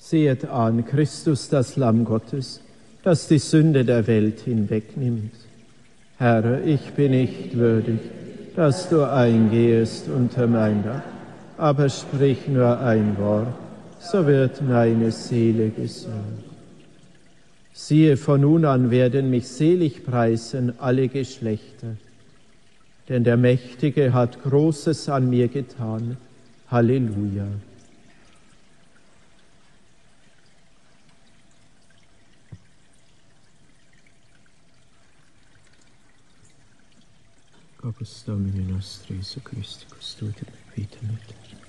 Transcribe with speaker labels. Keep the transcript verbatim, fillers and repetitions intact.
Speaker 1: Sehet an, Christus, das Lamm Gottes, das die Sünde der Welt hinwegnimmt. Herr, ich bin nicht würdig, dass du eingehest unter mein Dach, aber sprich nur ein Wort, so wird meine Seele gesund. Siehe, von nun an werden mich selig preisen alle Geschlechter, denn der Mächtige hat Großes an mir getan. Halleluja. Opus Domini nostri, Jesu Christi, custode et vita nostra.